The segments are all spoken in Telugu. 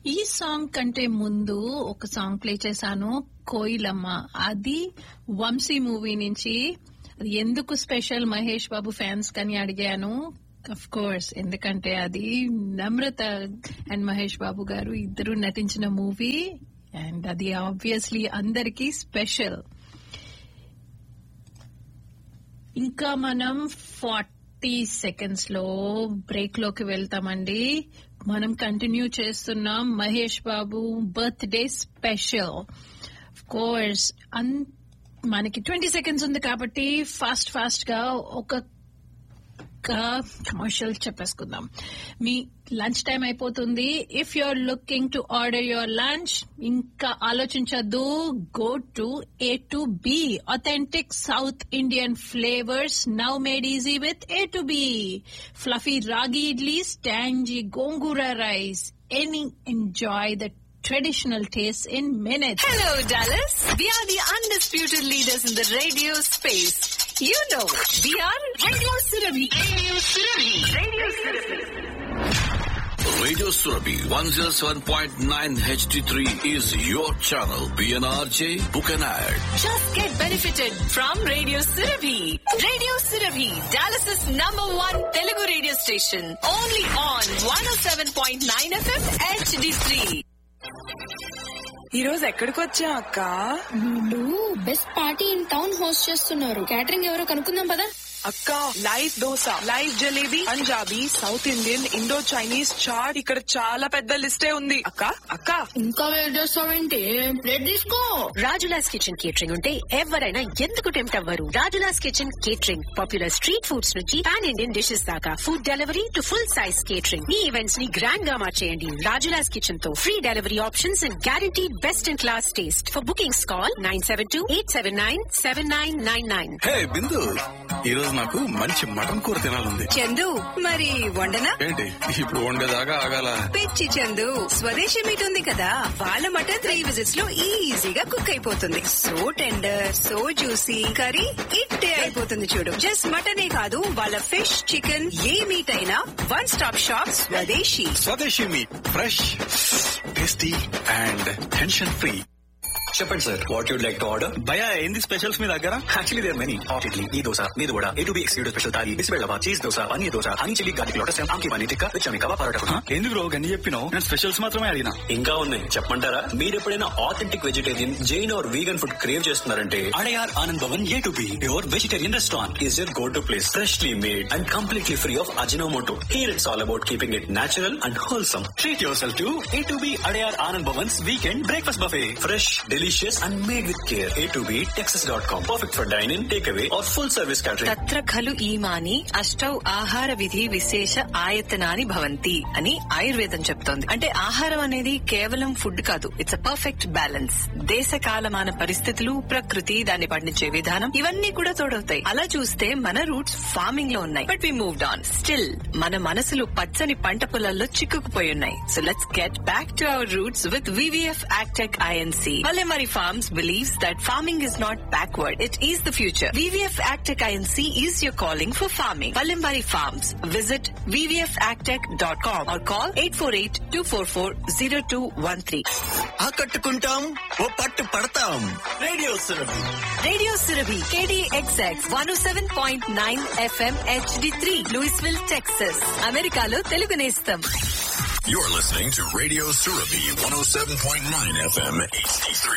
ఈ సాంగ్ కంటే ముందు ఒక సాంగ్ ప్లే చేశాను, కోయిలమ్మ. అది వంశీ మూవీ నుంచి. అది ఎందుకు స్పెషల్ మహేష్ బాబు ఫ్యాన్స్ కని అడిగాను. అఫ్ కోర్స్, ఎందుకంటే అది నమ్రత అండ్ మహేష్ బాబు గారు ఇద్దరు నటించిన మూవీ, అండ్ అది ఆబ్వియస్లీ అందరికీ స్పెషల్. ఇంకా మనం 40 seconds లో బ్రేక్ లోకి వెళ్తామండి. మనం కంటిన్యూ చేస్తున్నాం Mahesh Babu birthday special. Of course మనకి 20 seconds ఉంది కాబట్టి ఫాస్ట్ గా ఒక కమర్షియల్ చెప్పేసుకుందాం. మీ లంచ్ టైం అయిపోతుంది. If you're looking to order your lunch, ఇంకా ఆలోచించద్దు, go to A2B. Authentic South Indian flavors now made easy with A2B. Fluffy ragi idlis, tangy gongura rice. Enjoy the traditional taste in minutes. Hello, Dallas. We are the undisputed leaders in the radio space. You know, we are Radio Surabhi. Radio Surabhi 107.9 HD3 is your channel. PNRJ, book an ad. Just get benefited from Radio Surabhi. Radio Surabhi, Dallas's #1 Telugu radio station. Only on 107.9 FM HD3. ఈ రోజు ఎక్కడికి వచ్చా అక్క? వీళ్ళు best party in town host చేస్తున్నారు. క్యాటరింగ్ ఎవరో కనుక్కుందాం పదా. అక్క, live dosa, live jalebi, Punjabi, south Indian, Indo Chinese chat, ఇక్కడ చాలా పెద్ద లిస్టే ఉంది. అక్క ఇంకా వెయిట్ చేస్తావేంటి? ప్లేట్ తీసుకో. రాజులాస్ కిచెన్ కేటరింగ్ ఉంటే ఎవరైనా ఎందుకు టెంప్ట్ అవ్వరు? Rajula's kitchen catering popular street foods నుంచి పాన్ ఇండియన్ డిషెస్ దాకా, food delivery to full size catering. Me events ని గ్రాండ్ గా మార్చేయండి రాజులాస్ కిచెన్ తో. Free delivery options and guarantee best in class taste. For bookings call 972-879-7999. హే బిందు, ఈ రోజు నాకు మంచి మటన్ కూర తినాలంది. చందు, మరి వండనా? ఏంటి ఇప్పుడు వండేదాకా ఆగాల? పిచ్చి చందు, స్వదేశీ మీట్ ఉంది కదా, వాళ్ళ మటన్ 3 visits లో ఈజీగా కుక్ అయిపోతుంది. So tender, so juicy, curry ఇట్టే అయిపోతుంది చూడు. జస్ట్ మటనే కాదు, వాళ్ళ ఫిష్, చికెన్, ఏ మీట్ అయినా వన్ స్టాప్ షాప్ స్వదేశీ. స్వదేశీ meet, fresh, tasty and tension free. చెప్పండి sir, what you'd like to order? భయా, ఏంది స్పెషల్స్ మీ దగ్గర? Actually there many. Hot idli, ఈ దోశ, మీది కూడా, A2B excluded special thali, బిస్బెల్లవా, cheese dosa, paneer dosa, honey chilli garlic lotus, ఆమ్కి paneer tikka, విచమి kebab parotta. ఎందుకు బ్రో గన్ని చెప్పినావు? నేను స్పెషల్స్ మాత్రమే అడిగినా. ఇంకా ఉన్నాయి, చెప్పమంటారా? మీరు ఎప్పుడైనా authentic vegetarian, Jain are vegan food crave చేస్తున్నారంటే Adyar Anand Bhavan A2B pure vegetarian restaurant is your go to place. Freshly made and completely free of Ajinomoto. Here it's all about keeping it natural and wholesome. Treat yourself to A2B Adayar Anand Bhavan's weekend breakfast buffet. Fresh, delicious and made with care. A2B Texas.com. Perfect for dine-in, takeaway or full service catering. తత్ర ఖలు ఈమాని అష్టౌ ఆహార విధి విశేష ఆయతనాని భవంతి అని ఆయుర్వేదం చెప్తోంది. అంటే ఆహారం అనేది కేవలం ఫుడ్ కాదు, ఇట్స్ అ పర్ఫెక్ట్ బ్యాలెన్స్. దేశ కాలమాన పరిస్థితులు, ప్రకృతి, దాన్ని పండించే విధానం, ఇవన్నీ కూడా తోడవుతాయి. అలా చూస్తే మన రూట్స్ ఫార్మింగ్ లో ఉన్నాయి, but we moved on. Still మన మనసులు పచ్చని పంట పొలాల్లో చిక్కుకుపోయి ఉన్నాయి. So let's get back to our roots with VVF Agtech INC. Palimari Farms believes that farming is not backward, it is the future. VVF Agtech INC is your calling for farming. Palimari Farms. Visit vvfagtech.com or call 848-244-0213. ఆకట్టుకుంటాం, ఓ పట్టు పడతాం. Radio Surabhi. Radio Surabhi, KDXX 107.9 FM HD3, Louisville, Texas. అమెరికాలో తెలుగు నేస్తం. You're listening to Radio Surabhi 107.9 FM HD3.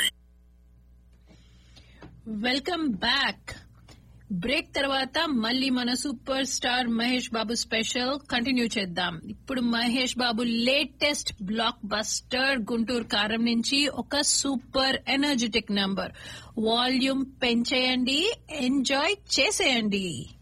Welcome back. Break తర్వాత మళ్ళీ మన super star Mahesh Babu special continue చేద్దాం. ఇప్పుడు Mahesh Babu latest block buster Guntur కారం నుంచి ఒక super energetic number. Volume పెంచేయండి, enjoy చేసేయండి.